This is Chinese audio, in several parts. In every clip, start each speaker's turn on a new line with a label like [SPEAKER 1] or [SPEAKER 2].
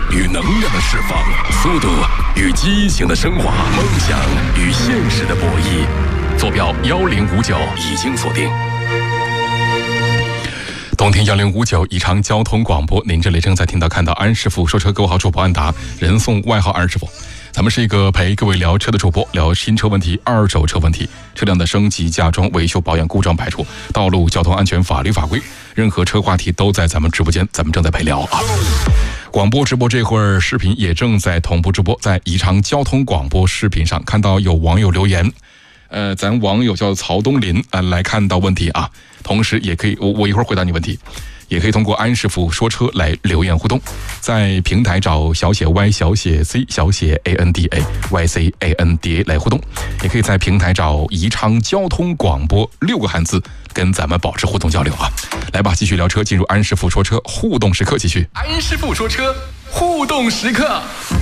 [SPEAKER 1] 与能量的释放，速度与激情的升华，梦想与现实的博弈。坐标1059已经锁定。冬天1059宜昌交通广播，您这里正在听到看到安师傅说车，各位好，主播安达，人送外号安师傅。咱们是一个陪各位聊车的主播，聊新车问题、二手车问题、车辆的升级、加装、维修、保养、故障排除、道路交通安全、法律法规，任何车话题都在咱们直播间，咱们正在陪聊啊。广播直播这会儿，视频也正在同步直播，在宜昌交通广播视频上看到有网友留言，咱网友叫曹东林来看到问题啊，同时也可以我一会儿回答你问题。也可以通过安师傅说车来留言互动，在平台找小写 Y 小写 C 小写 ANDA YCANDA 来互动，也可以在平台找宜昌交通广播6个汉字跟咱们保持互动交流啊！来吧，继续聊车，进入安师傅说车互动时刻，继续。安师傅说车互动时刻。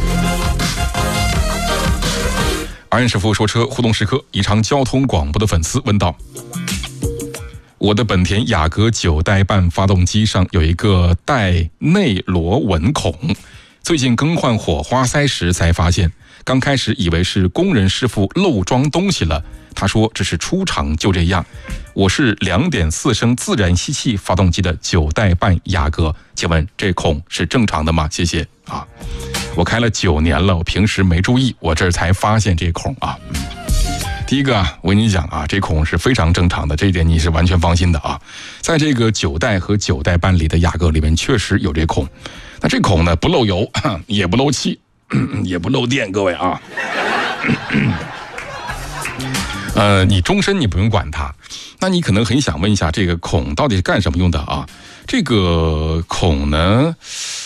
[SPEAKER 1] 安师傅说车互动时刻，宜昌交通广播的粉丝问道：我的本田雅阁9代半发动机上有一个带内螺纹孔，最近更换火花塞时才发现，刚开始以为是工人师傅漏装东西了，他说这是出厂就这样。我是2.4升自然吸气发动机的9代半雅阁，请问这孔是正常的吗？谢谢啊，我开了9年了，我平时没注意，我这才发现这孔啊。第一个啊，我跟你讲啊，这孔是非常正常的，这一点你是完全放心的啊。在这个9代和9代半里的雅阁里面，确实有这孔。那这孔呢，不漏油，也不漏气，也不漏电，各位啊。你终身你不用管它。那你可能很想问一下，这个孔到底是干什么用的啊？这个孔呢，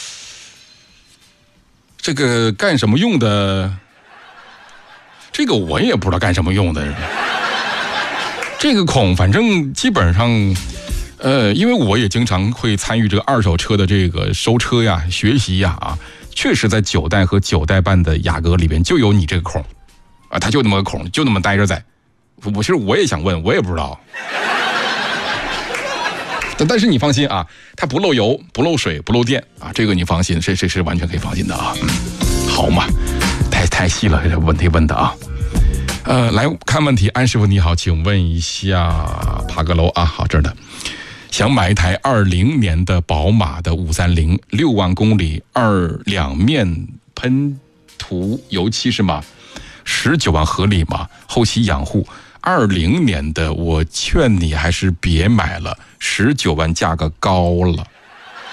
[SPEAKER 1] 这个干什么用的？这个我也不知道干什么用的。这个孔反正基本上因为我也经常会参与这个二手车的这个收车呀、学习呀啊，确实在9代和9代半的雅阁里边就有你这个孔啊，它就那么个孔，就那么待着在。其实我也想问，我也不知道。但是你放心啊，它不漏油、不漏水、不漏电啊，这个你放心，这是完全可以放心的啊。好嘛，太细了，这问题问的啊。来看问题，安师傅你好，请问一下，爬个楼啊，好这儿的，想买一台20年的宝马的530，6万公里，2面喷涂油漆是吗？19万合理吗？后期养护，20年的，我劝你还是别买了，19万价格高了。